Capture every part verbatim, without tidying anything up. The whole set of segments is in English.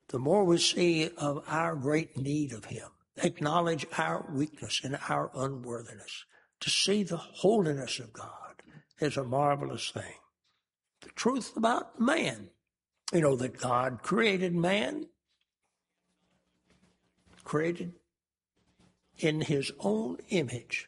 the more we see of our great need of him, acknowledge our weakness and our unworthiness, to see the holiness of God is a marvelous thing. The truth about man, you know, that God created man, created in his own image,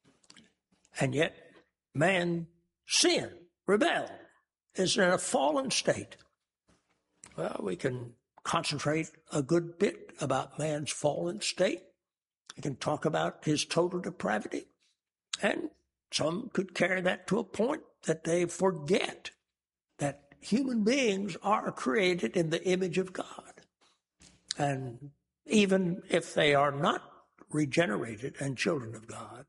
and yet man sinned, rebelled, is in a fallen state. Well, we can concentrate a good bit about man's fallen state. We can talk about his total depravity. And some could carry that to a point that they forget that human beings are created in the image of God. And even if they are not regenerated and children of God,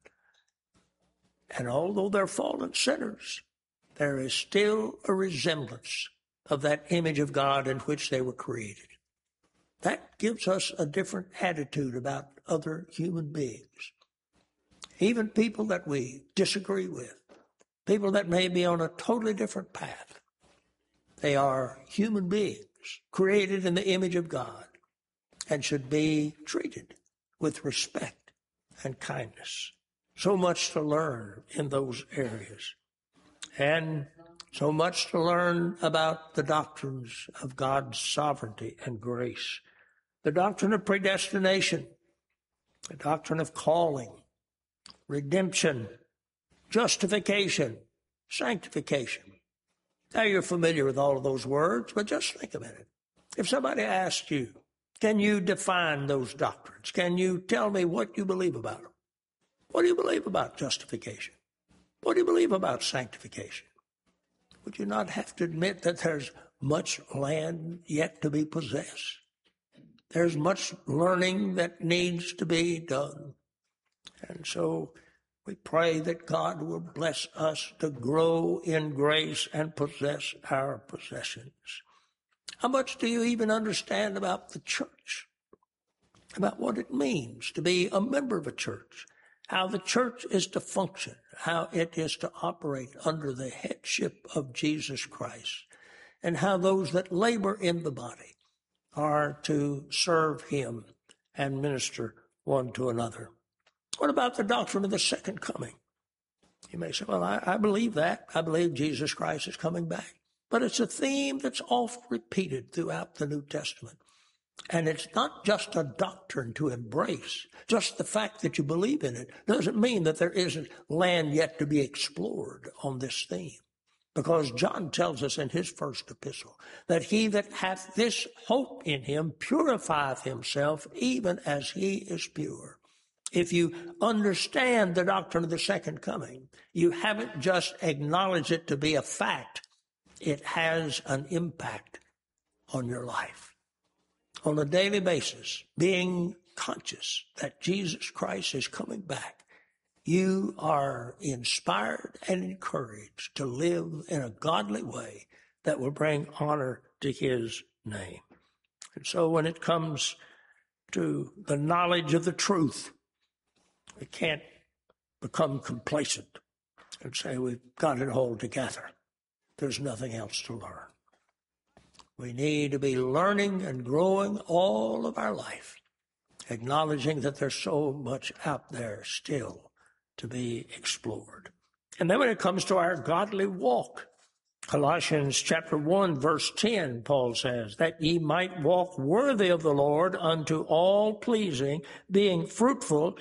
and although they're fallen sinners, there is still a resemblance of that image of God in which they were created. That gives us a different attitude about other human beings. Even people that we disagree with, people that may be on a totally different path. They are human beings created in the image of God and should be treated with respect and kindness. So much to learn in those areas. And so much to learn about the doctrines of God's sovereignty and grace. The doctrine of predestination, the doctrine of calling, redemption, justification, sanctification. Now you're familiar with all of those words, but just think a minute. If somebody asked you, can you define those doctrines? Can you tell me what you believe about them? What do you believe about justification? What do you believe about sanctification? Would you not have to admit that there's much land yet to be possessed? There's much learning that needs to be done. And so we pray that God will bless us to grow in grace and possess our possessions. How much do you even understand about the church? About what it means to be a member of a church? How the church is to function? How it is to operate under the headship of Jesus Christ? And how those that labor in the body are to serve him and minister one to another. What about the doctrine of the second coming? You may say, well, I, I believe that. I believe Jesus Christ is coming back. But it's a theme that's oft repeated throughout the New Testament. And it's not just a doctrine to embrace. Just the fact that you believe in it doesn't mean that there isn't land yet to be explored on this theme. Because John tells us in his first epistle that he that hath this hope in him purifieth himself even as he is pure. If you understand the doctrine of the second coming, you haven't just acknowledged it to be a fact. It has an impact on your life. On a daily basis, being conscious that Jesus Christ is coming back, you are inspired and encouraged to live in a godly way that will bring honor to his name. And so when it comes to the knowledge of the truth, we can't become complacent and say we've got it all together. There's nothing else to learn. We need to be learning and growing all of our life, acknowledging that there's so much out there still to be explored. And then when it comes to our godly walk, Colossians chapter one, verse ten, Paul says, that ye might walk worthy of the Lord unto all pleasing, being fruitful,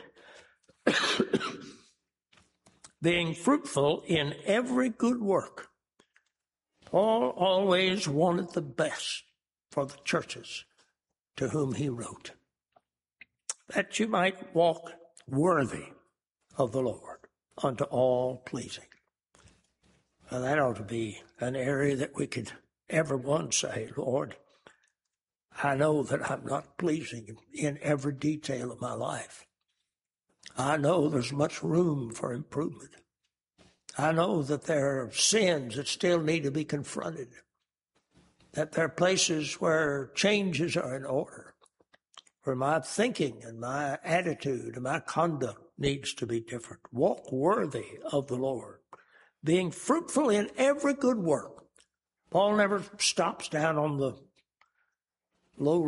being fruitful in every good work. Paul always wanted the best for the churches to whom he wrote, that you might walk worthy of the Lord unto all pleasing. Well, that ought to be an area that we could everyone say, Lord, I know that I'm not pleasing in every detail of my life. I know there's much room for improvement. I know that there are sins that still need to be confronted, that there are places where changes are in order, where my thinking and my attitude and my conduct needs to be different. Walk worthy of the Lord, being fruitful in every good work. Paul never stops down on the low